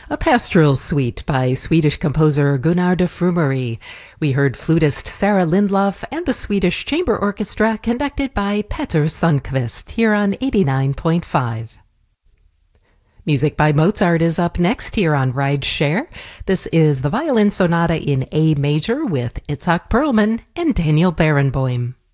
A pastoral suite by Swedish composer Gunnar de Frumery. We heard flutist Sarah Lindlof and the Swedish Chamber Orchestra conducted by Petter Sundqvist here on 89.5. Music by Mozart is up next here on Ride Share. This is the Violin Sonata in A Major with Itzhak Perlman and Daniel Barenboim.